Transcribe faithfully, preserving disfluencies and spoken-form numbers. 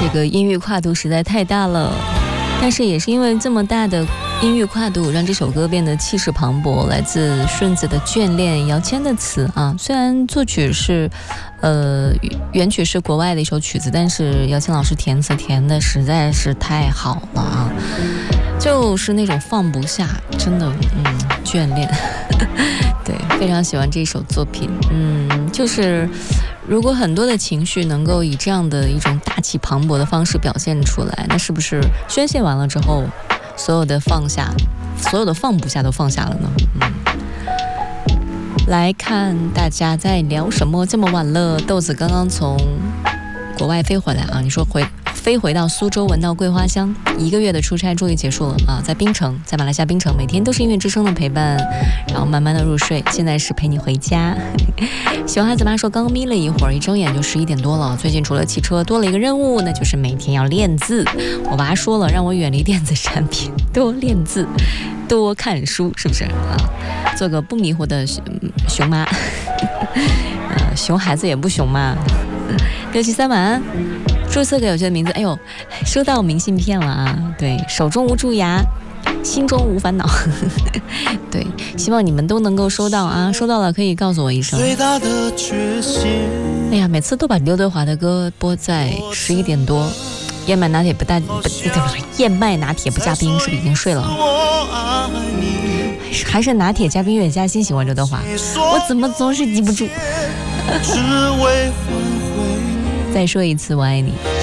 这个音域跨度实在太大了，但是也是因为这么大的音域跨度，让这首歌变得气势磅礴。来自顺子的眷恋，姚谦的词啊，虽然作曲是呃原曲是国外的一首曲子，但是姚谦老师填词填的实在是太好了啊，就是那种放不下，真的嗯眷恋对，非常喜欢这首作品。嗯，就是如果很多的情绪能够以这样的一种大气磅礴的方式表现出来，那是不是宣泄完了之后，所有的放下，所有的放不下都放下了呢？嗯，来看大家在聊什么，这么晚了，豆子刚刚从国外飞回来啊，你说回飞回到苏州，闻到桂花香，一个月的出差终于结束了啊，在槟城，在马来西亚槟城，每天都是音乐之声的陪伴，然后慢慢的入睡，现在是陪你回家。小孩子妈说刚眯了一会儿，一睁眼就十一点多了。最近除了骑车，多了一个任务，那就是每天要练字。我爸说了，让我远离电子产品，多练字，多看书，是不是啊？做个不迷糊的熊妈，呃，熊孩子也不熊嘛。六七三晚安。注册给有些名字，哎呦，收到明信片了啊！对，手中无蛀牙，心中无烦恼。对，希望你们都能够收到啊！收到了可以告诉我一声。哎呀，每次都把刘德华的歌播在十一点多。燕麦拿铁不大不，燕麦拿铁不加冰，是不是已经睡了？还是拿铁加冰越加薪喜欢刘德华？我怎么总是记不住？再说一次我爱你。